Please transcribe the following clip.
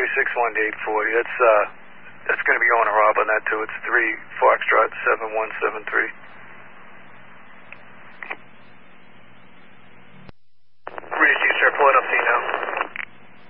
361 to 840. That's going to be going to Rob on that too. It's 3 Foxtrot 7173.